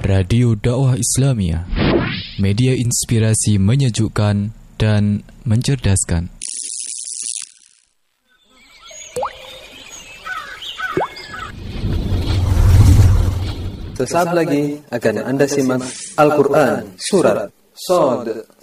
Radio Dakwah Islamiyah, media inspirasi menyejukkan dan mencerdaskan. Sesaat lagi akan Anda simak Al-Quran Surat Shad